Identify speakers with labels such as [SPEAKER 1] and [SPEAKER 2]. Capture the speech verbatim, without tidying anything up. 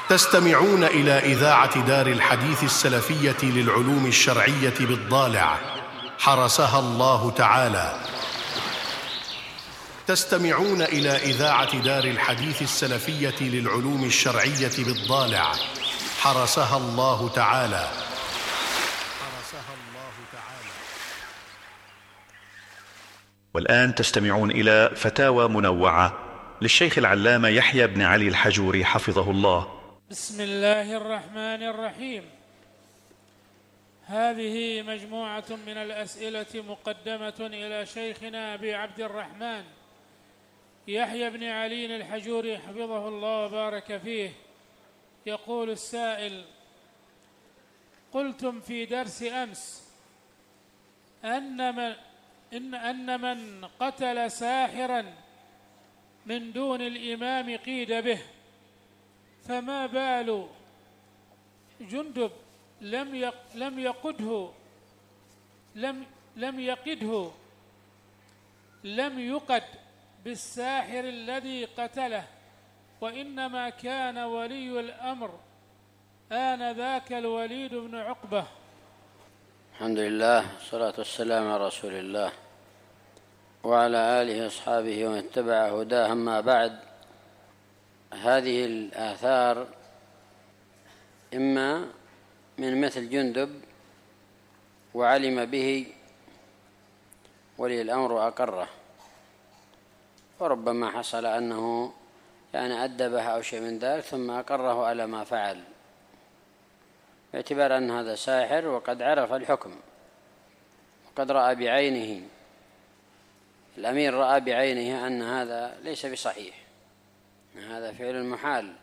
[SPEAKER 1] تستمعون إلى إذاعة دار الحديث السلفية للعلوم الشرعية بالضالع حرسها الله تعالى. تستمعون إلى إذاعة دار الحديث السلفية للعلوم الشرعية بالضالع حرسها الله تعالى. حرسها الله تعالى.
[SPEAKER 2] والآن تستمعون إلى فتاوى منوعة للشيخ العلامة يحيى بن علي الحجوري حفظه الله.
[SPEAKER 3] بسم الله الرحمن الرحيم. هذه مجموعة من الأسئلة مقدمة إلى شيخنا أبي عبد الرحمن يحيى بن علي الحجوري حفظه الله وبارك فيه. يقول السائل: قلتم في درس أمس أن من, إن أن من قتل ساحرا من دون الإمام قيد به، فما بال جندب لم لم يقده لم لم يقده لم يقد بالساحر الذي قتله، وإنما كان ولي الأمر آنذاك الوليد بن عقبة.
[SPEAKER 4] الحمد لله والصلاة والسلام على رسول الله وعلى آله وأصحابه ومن اتبع هداه. أما بعد، هذه الآثار إما من مثل جندب وعلم به ولي الأمر وأقره، وربما حصل أنه يعني أدبه أو شيء من ذلك ثم أقره على ما فعل، باعتبار أن هذا ساحر وقد عرف الحكم وقد رأى بعينه، الأمير رأى بعينه أن هذا ليس بصحيح، هذا فعل محال